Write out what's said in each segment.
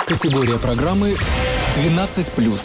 Категория программы 12+.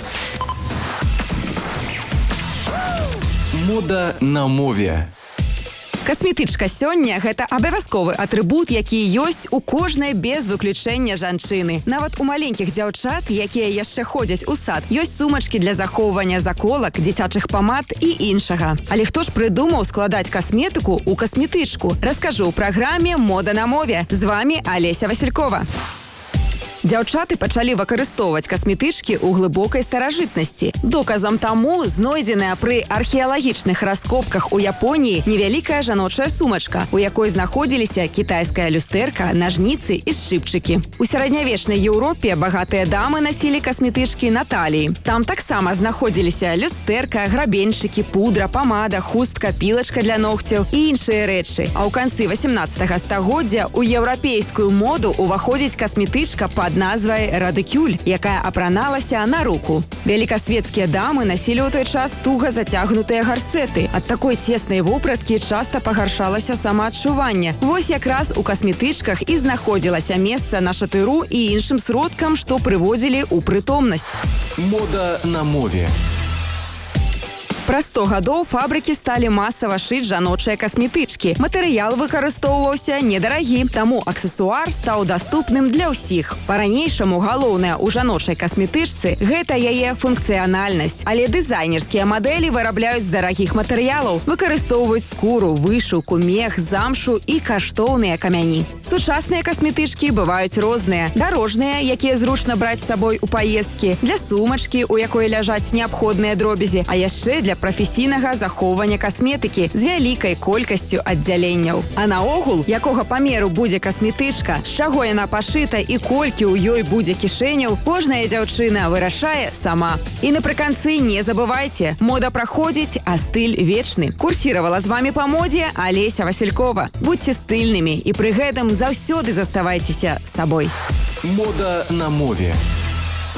Мода на мове. Касметычка сёння – гэта абавязковы атрыбут, які ёсць у кожнай без выключэння жанчыны. Нават у маленькіх дзяўчат, якія яшчэ ходзяць у сад, ёсць сумачкі для захоўвання заколак, дзіцячых памад і іншага. Але хто ж прыдумаў складаць касметыку ў касметычку? Раскажу ў праграме «Мода на мове». З вами Алеся Василькова. Дзяўчаты пачалі выкарыстоўваць касметычкі ў глыбокай старажытнасці. Доказам таму знойдзеная пры археалагічных раскопках у Японіі невялікая жаночая сумачка, у якой знаходзіліся кітайская люстэрка, нажніцы і шчыпчыкі. У сярэднявечнай Еўропе багатыя дамы насілі касметычкі на таліі. Там таксама знаходзіліся люстэрка, грабеньчыкі, пудра, памада, хустка, пілачка для ногцяў і іншыя рэчы. А ў канцы 18 стагоддзя ў еўрапейскую моду ўваходзіць касметычка пад назвай радыкюль, якая апраналася на руку. Вялікасветскія дамы насілі ў той час туга зацягнутыя гарсеты. Ад такой цеснай вопраткі часта пагаршалася самаадчуванне. Вось якраз у касметычках і знаходзілася месца на шатыру і іншым сродкам, што прыводзілі ў прытомнасць. Мода на мове. Праз 100 гадоў фабрыкі сталі масава шыць жаночыя касметычкі. Матэрыял выкарыстоўваўся недарагі, таму аксесуар стаў даступным для ўсіх. Па-ранейшаму галоўнае ў жаночай касметычцы – гэта яе функцыянальнасць. Але дызайнерскія мадэлі вырабляюць з дарагіх матэрыялаў, выкарыстоўваюць скуру, вышыўку, мех, замшу і каштоўныя камяні. Сучасныя касметычкі бываюць розныя. Дарожныя, якія зручна браць з сабой у паездкі, для сумачкі, у якой ляжаць неабходныя дробязі, а яшчэ для прафесійнага захоўвання касметыкі з вялікай колькасцю аддзяленняў. А наогул, якога памеру будзе касметычка, з чаго яна пашыта і колькі ў ёй будзе кішэняў, кожная дзяўчына вырашае сама. І напрыканцы не забывайце, мода праходзіць, а стыль вечны. Курсіравала з вами па модзе Алеся Василькова. Будьце стыльнымі і пры гэтым заўсёды заставайцеся сабой. Мода на мове.